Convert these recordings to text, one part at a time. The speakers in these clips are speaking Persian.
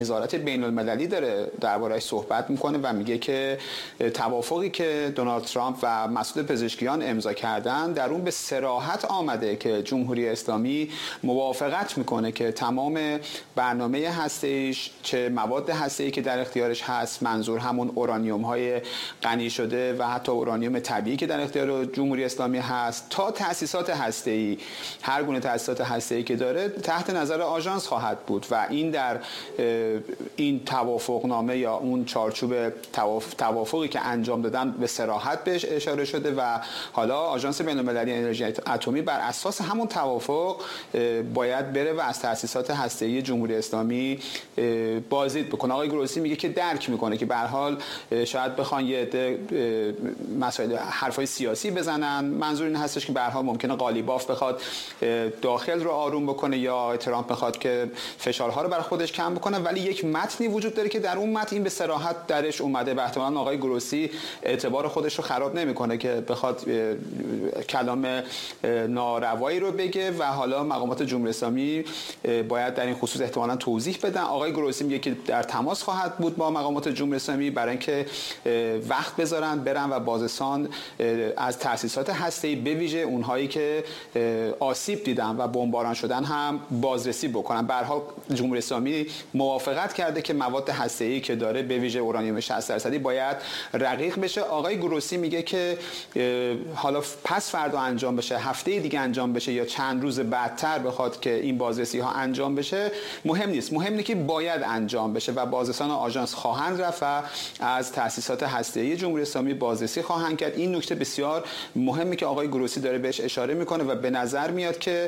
نظارت بین‌المللی داره درباره‌اش صحبت میکنه و میگه که توافقی که دونالد ترامپ و مسعود پزشکیان امضا کردن در اون به صراحت آمده که جمهوری اسلامی موافقت میکنه که تمام برنامه هسته‌ایش چه مواد هسته‌ای که در اختیارش هست، منظور همون اورانیوم‌های غنی شده و حتی اورانیوم طبیعی که در اختیار جمهوری اسلامی هست، تا تأسیسات هسته‌ای، هر گونه تأسیسات هسته‌ای که داره تحت نظر آژانس خواهد بود و این در این توافقنامه یا اون چارچوب توافقی که انجام دادن به صراحت بهش اشاره شده و حالا آژانس بین‌المللی انرژی اتمی بر اساس همون توافق باید بره و از تأسیسات هسته‌ای جمهوری اسلامی بازدید بکنه. آقای گروسی میگه که درک میکنه که به هر حال شاید بخوان یه عده مسائل حرفای سیاسی بزنن، منظور این هستش که به هر حال ممکنه قالیباف بخواد داخل رو آروم بکنه یا ترامپ بخواد که فشارها رو برای خودش کم بکنه، ولی یک متنی وجود داره که در اون متن این به صراحت درش اومده و احتمالاً آقای گروسی اعتبار خودش رو خراب نمیکنه که بخواد کلام ناروایی رو بگه و حالا مقامات جمهوری اسلامی باید در این خصوص احتمالاً توضیح بدن. آقای گروسی میگه که در تماس خواهد بود با مقامات جمهوری اسلامی برای اینکه وقت بذارن برن و بازرسان از تأسیسات هسته‌ای به ویژه اونهایی که آسیب دیدن و بمباران شدن هم بازرسی بکنن. به هر حال جمهوری اسلامی موافقت کرده که مواد هسته‌ای که داره به ویژه اورانیوم 60% باید رقیق بشه. آقای گروسی میگه که حالا پس فردا انجام بشه، هفته دیگه انجام بشه یا چند روز بعدتر بخواد که این بازرسی ها انجام بشه مهم نیست، مهم اینه که باید انجام بشه و بازرسان آژانس خواهند رفت و از تأسیسات هسته‌ای جمهوری اسلامی بازرسی خواهند کرد. این نکته بسیار مهمه که آقای گروسی داره بهش اشاره میکنه و به نظر میاد که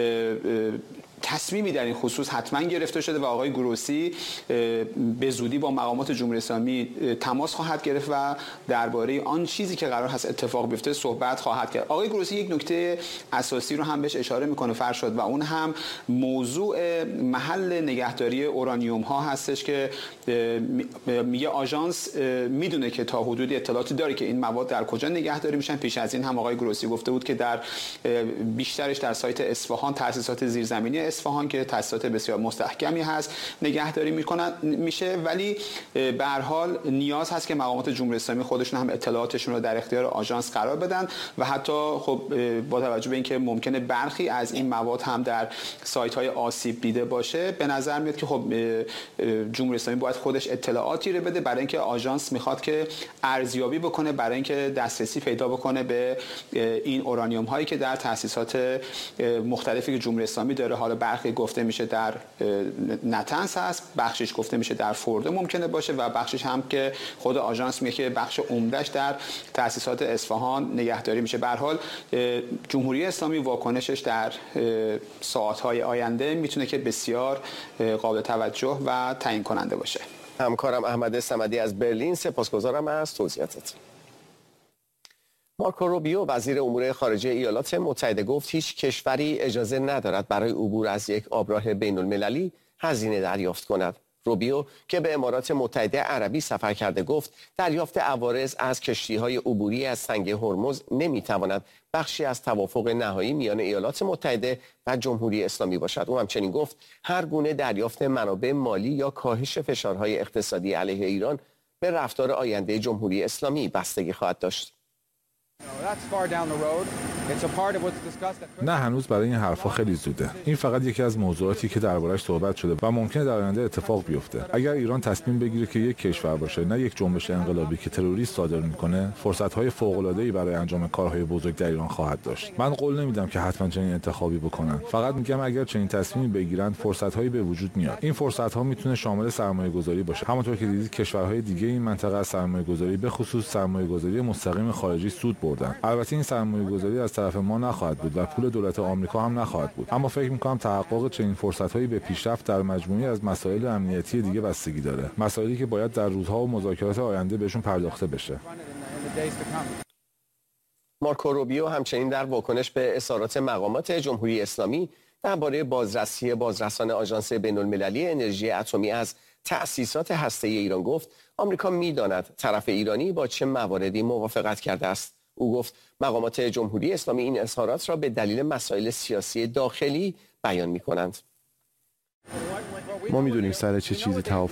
تصمیمی در این خصوص حتما گرفته شده و آقای گروسی به زودی با مقامات جمهوری اسلامی تماس خواهد گرفت و درباره آن چیزی که قرار هست اتفاق بیفته صحبت خواهد کرد. آقای گروسی یک نکته اساسی رو هم بهش اشاره میکنه فرشاد و اون هم موضوع محل نگهداری اورانیوم ها هستش که میگه آژانس میدونه که تا حدودی اطلاعاتی داره که این مواد در کجا نگهداری میشن. پیش از این هم آقای گروسی گفته بود که در بیشترش در سایت اصفهان، تأسیسات زیرزمینی اصفهان که تأسیسات بسیار مستحکمی هست نگهداری میشه، ولی به هر حال نیاز هست که مقامات جمهوری اسلامی خودشون هم اطلاعاتشون رو در اختیار آژانس قرار بدن و حتی خب با توجه به اینکه ممکنه برخی از این مواد هم در سایت‌های آسیب دیده باشه، به نظر میاد که خب جمهوری اسلامی باید خودش اطلاعاتی رو بده برای اینکه آژانس میخواد که ارزیابی بکنه، برای اینکه دسترسی پیدا بکنه به این اورانیوم هایی که در تأسیسات مختلفی که جمهوری اسلامی داره. حالا برخی گفته میشه در نتنز هست، بخشش گفته میشه در فورده ممکنه باشه و بخشش هم که خود آژانس میگه که بخش عمدهش در تأسیسات اصفهان نگهداری میشه. به هر حال جمهوری اسلامی واکنشش در ساعت‌های آینده میتونه که بسیار قابل توجه و تعیین کننده باشه. همکارم احمد صمدی از برلین، سپاسگزارم از توضیحاتت. مارکو روبیو وزیر امور خارجه ایالات متحده گفت هیچ کشوری اجازه ندارد برای عبور از یک آبراه بین‌المللی هزینه دریافت کند. روبیو که به امارات متحده عربی سفر کرده گفت دریافت عوارض از کشتی‌های عبوری از سنگ هرمز نمی‌تواند بخشی از توافق نهایی میان ایالات متحده و جمهوری اسلامی باشد. او همچنین گفت هر گونه دریافت منابع مالی یا کاهش فشارهای اقتصادی علیه ایران به رفتار آینده جمهوری اسلامی بستگی خواهد داشت. نه، هنوز برای این حرفا خیلی زوده. این فقط یکی از موضوعاتی که درباره‌اش صحبت شده و ممکنه در آینده اتفاق بیفته. اگر ایران تصمیم بگیره که یک کشور باشه نه یک جنبش انقلابی که تروریست صادر میکنه، فرصت‌های فوق‌العاده‌ای برای انجام کارهای بزرگ در ایران خواهد داشت. من قول نمیدم که حتما چنین انتخابی بکنن. فقط میگم اگر چنین تصمیمی بگیرن فرصت‌هایی به وجود میاد. این فرصت‌ها میتونه شامل سرمایه‌گذاری باشه. همونطور که دیدید کشورهای دیگه این منطقه از سرمایه‌گذاری به خصوص سرمایه‌گذاری مستقیم خارجی سود بردن. البته این سرمایه‌گذاری از طرف ما نخواهد بود و پول دولت آمریکا هم نخواهد بود، اما فکر می‌کنم تحقق چنین فرصت‌هایی به پیشرفت در مجموعه‌ای از مسائل امنیتی دیگه بستگی داره، مسائلی که باید در روزها و مذاکرات آینده بهشون پرداخته بشه. مارکو روبیو همچنین در واکنش به اظهارات مقامات جمهوری اسلامی درباره بازرسی بازرسان آژانس بین‌المللی انرژی اتمی از تأسیسات هسته‌ای ایران گفت آمریکا می‌داند طرف ایرانی با چه مواردی موافقت کرده است. او گفت مقامات جمهوری اسلامی این اظهارات را به دلیل مسائل سیاسی داخلی بیان می‌کنند. ما میدونیم سر چه چیزی توافق